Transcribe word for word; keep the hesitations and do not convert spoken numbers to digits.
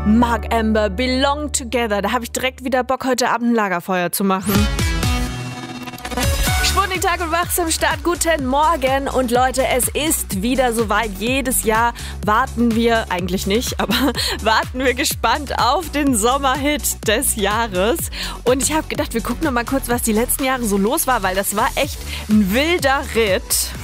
Mark Amber, Belong Together. Da habe ich direkt wieder Bock, heute Abend ein Lagerfeuer zu machen. Sputnik Tag und Wachs im Start. Guten Morgen. Und Leute, es ist wieder soweit. Jedes Jahr warten wir, eigentlich nicht, aber warten wir gespannt auf den Sommerhit des Jahres. Und ich habe gedacht, wir gucken noch mal kurz, was die letzten Jahre so los war, weil das war echt ein wilder Ritt.